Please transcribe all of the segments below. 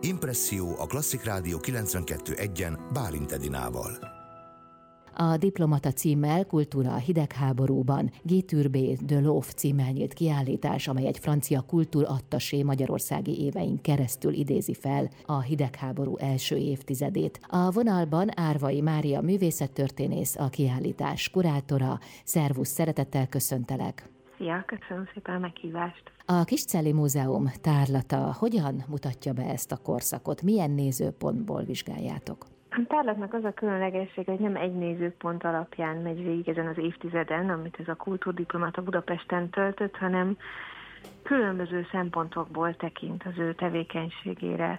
Impresszió a Klasszik Rádió 92.1-en Bálint Edinával. A Diplomata címmel Kultúra a hidegháborúban Guy Turbet de l'Off címmel nyílt kiállítás, amely egy francia kultúrattaché magyarországi évein keresztül idézi fel a hidegháború első évtizedét. A vonalban Árvai Mária művészettörténész, a kiállítás kurátora. Szervusz, szeretettel köszöntelek! Szia, köszönöm szépen a meghívást! A Kiscelli Múzeum tárlata hogyan mutatja be ezt a korszakot? Milyen nézőpontból vizsgáljátok? A tárlatnak az a különlegesség, hogy nem egy nézőpont alapján megy végig ezen az évtizeden, amit ez a kultúrdiplomata Budapesten töltött, hanem különböző szempontokból tekint az ő tevékenységére.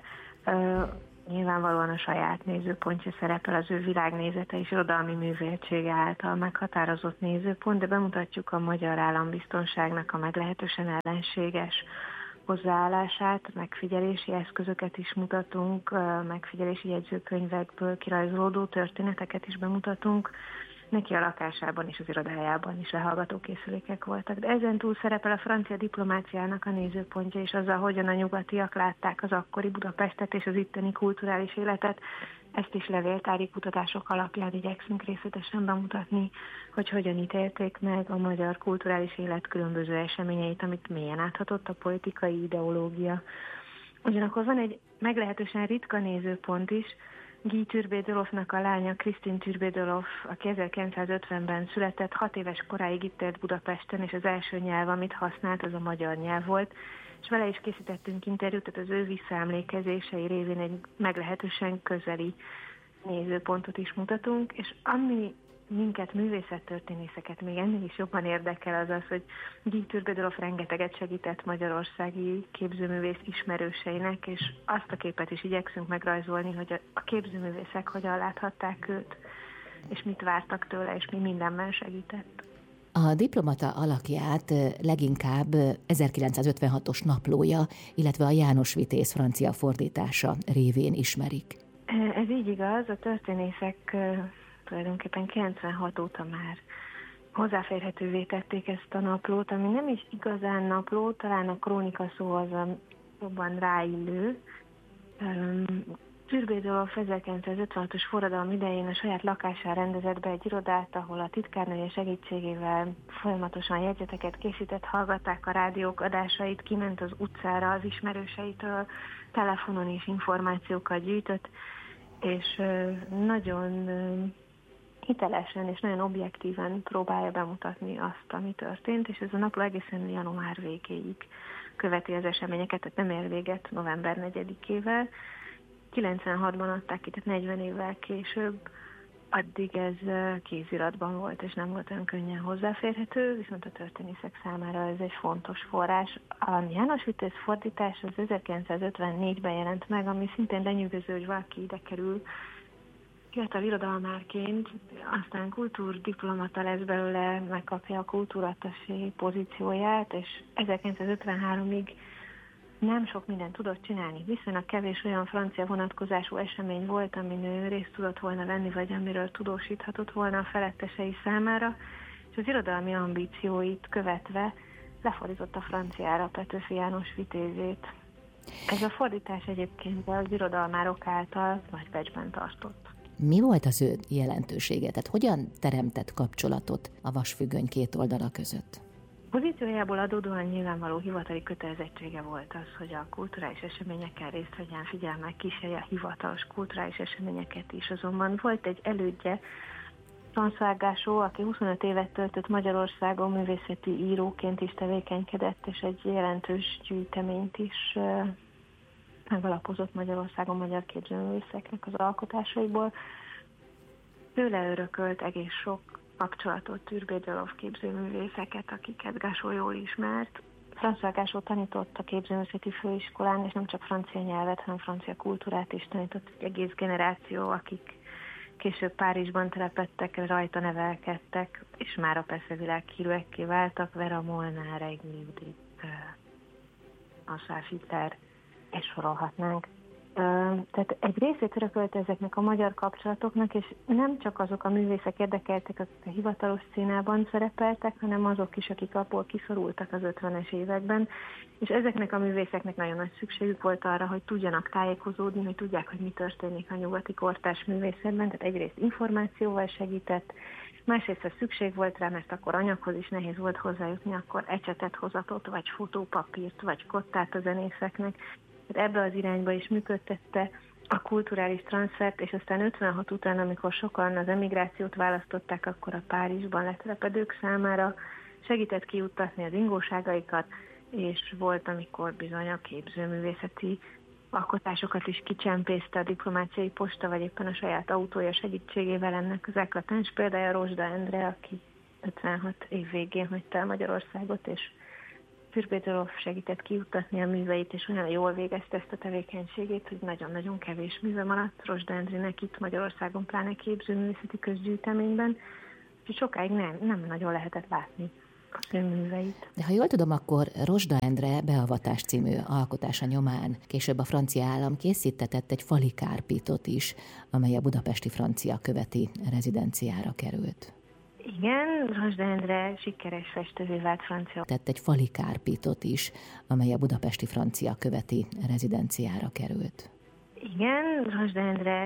Nyilvánvalóan a saját nézőpontja szerepel, az ő világnézete és irodalmi műveltsége által meghatározott nézőpont, de bemutatjuk a magyar állambiztonságnak a meglehetősen ellenséges hozzáállását, megfigyelési eszközöket is mutatunk, megfigyelési jegyzőkönyvekből kirajzolódó történeteket is bemutatunk. Neki a lakásában és az irodájában is lehallgatókészülékek voltak. De ezen túl szerepel a francia diplomáciának a nézőpontja, és azzal, hogyan a nyugatiak látták az akkori Budapestet és az itteni kulturális életet. Ezt is levéltári kutatások alapján igyekszünk részletesen bemutatni, hogy hogyan ítélték meg a magyar kulturális élet különböző eseményeit, amit mélyen áthatott a politikai ideológia. Ugyanakkor van egy meglehetősen ritka nézőpont is. Guy Turbet de l'Offnak a lánya, Christine Turbet de l'Off, aki 1950-ben született, 6 éves koráig itt élt Budapesten, és az első nyelv, amit használt, az a magyar nyelv volt, és vele is készítettünk interjút, tehát az ő visszaemlékezései révén egy meglehetősen közeli nézőpontot is mutatunk, és ami minket, művészettörténészeket még ennél is jobban érdekel, az az, hogy Guy Turbet de l'Off rengeteget segített magyarországi képzőművész ismerőseinek, és azt a képet is igyekszünk megrajzolni, hogy a képzőművészek hogyan láthatták őt, és mit vártak tőle, és mi mindenben segített. A diplomata alakját leginkább 1956-os naplója, illetve a János Vitéz francia fordítása révén ismerik. Ez így igaz, a történészek tulajdonképpen 96 óta már hozzáférhetővé tették ezt a naplót, ami nem is igazán napló, talán a krónika szó az a jobban ráillő. Turbet de l'Off 1956-os forradalom idején a saját lakásán rendezett be egy irodát, ahol a titkárnője segítségével folyamatosan jegyzeteket készített, hallgatták a rádiók adásait, kiment az utcára az ismerőseitől, telefonon is információkat gyűjtött, és nagyon hitelesen és nagyon objektíven próbálja bemutatni azt, ami történt, és ez a napló egészen január végéig követi az eseményeket, tehát nem ér véget november 4-ével. 96-ban adták ki, tehát 40 évvel később, addig ez kéziratban volt, és nem volt olyan könnyen hozzáférhető, viszont a történészek számára ez egy fontos forrás. A János Vitéz fordítás az 1954-ben jelent meg, ami szintén lenyűgöző, hogy valaki ide kerül, fiatal irodalmárként, aztán kultúrdiplomata lesz belőle, megkapja a kultúrattaché pozícióját, és 1953-ig nem sok mindent tudott csinálni. Viszonylag kevés olyan francia vonatkozású esemény volt, amin ő részt tudott volna venni, vagy amiről tudósíthatott volna a felettesei számára, és az irodalmi ambícióit követve lefordította franciára Petőfi János Vitézét. Ez a fordítás egyébként az irodalmárok által nagy becsben tartott. Mi volt az ő jelentősége? Tehát hogyan teremtett kapcsolatot a vasfüggöny két oldala között? Pozíciójából adódóan nyilvánvaló hivatali kötelezettsége volt az, hogy a kulturális eseményekkel részt vegyen, figyelemmel kísérje a hivatalos kulturális eseményeket is. Azonban volt egy elődje, François Gachot, aki 25 évet töltött Magyarországon, művészeti íróként is tevékenykedett, és egy jelentős gyűjteményt is megalapozott Magyarországon magyar képzőművészeknek az alkotásaiból. Tőle örökölt egész sok kapcsolatot Turbet de l'Off képzőművészeket, akiket Gachot jól ismert. François Gachot tanított a képzőművészeti főiskolán, és nem csak francia nyelvet, hanem francia kultúrát is tanított egy egész generáció, akik később Párizsban telepedtek, rajta nevelkedtek, és mára persze világhírűekké váltak. Vera Molnár, Reigny Judit, Anselm Hitler, és sorolhatnánk. Tehát egy részét örökölte ezeknek a magyar kapcsolatoknak, és nem csak azok a művészek érdekeltek, akik a hivatalos színában szerepeltek, hanem azok is, akik abból kiszorultak az 50-es években, és ezeknek a művészeknek nagyon nagy szükségük volt arra, hogy tudjanak tájékozódni, hogy tudják, hogy mi történik a nyugati kortárs művészetben, tehát egyrészt információval segített, másrészt ha szükség volt rá, mert akkor anyaghoz is nehéz volt hozzájutni, akkor ecsetet hozatott, vagy fotópapírt, vagy kottát a zenészeknek. Tehát ebbe az irányba is működtette a kulturális transzfert, és aztán 56 után, amikor sokan az emigrációt választották, akkor a Párizsban letelepedők számára segített kijuttatni az ingóságaikat, és volt, amikor bizony a képzőművészeti alkotásokat is kicsempészte a diplomáciai posta, vagy éppen a saját autója segítségével. Ennek az eklatáns példája Rozsda Endre, aki 56 év végén hagyta el Magyarországot, és Fürst segített kijuttatni a műveit, és olyan jól végezte ezt a tevékenységét, hogy nagyon-nagyon kevés műve maradt Rozsda Endrének itt Magyarországon, pláne képzőművészeti közgyűjteményben, és sokáig nem nagyon lehetett látni az ő műveit. De ha jól tudom, akkor Rozsda Endre Beavatás című alkotása nyomán később a francia állam készítetett egy fali kárpitot is, amely a budapesti francia követi rezidenciára került. Igen, Rozsda Endre sikeres festővé vált francia. Tett egy fali kárpitot is, amely a budapesti francia követi rezidenciára került. Igen, Rozsda Endre